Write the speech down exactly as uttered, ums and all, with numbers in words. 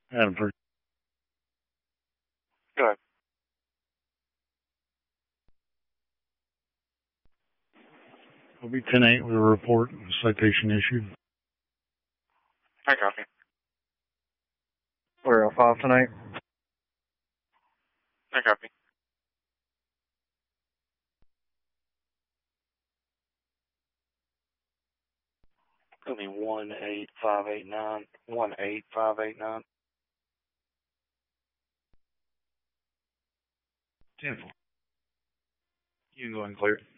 Adam first. Go ahead. It'll be ten eight with a report, citation issued. I copy. We're L five tonight. I copy. It'll be one eight five eight nine. One eight five eight nine. ten four. You can go and clear it.